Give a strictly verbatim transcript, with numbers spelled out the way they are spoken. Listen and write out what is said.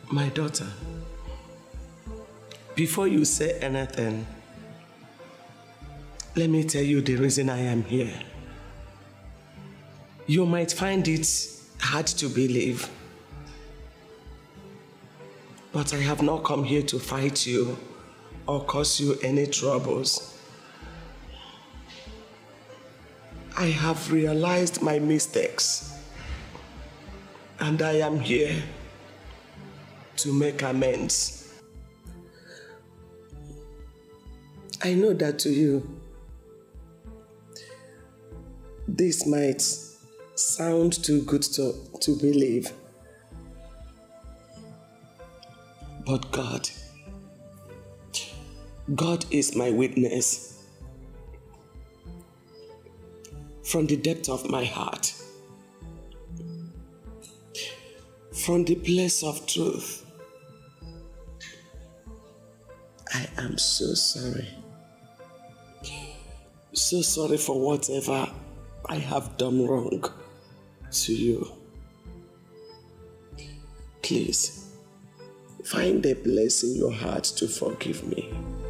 My daughter, before you say anything, let me tell you the reason I am here. You might find it hard to believe, but I have not come here to fight you or cause you any troubles. I have realized my mistakes, and I am here to make amends. I know that to you, this might sound too good to, to believe, but God, God is my witness. From the depth of my heart, from the place of truth, I am so sorry. So sorry for whatever I have done wrong to you. Please, find a place in your heart to forgive me.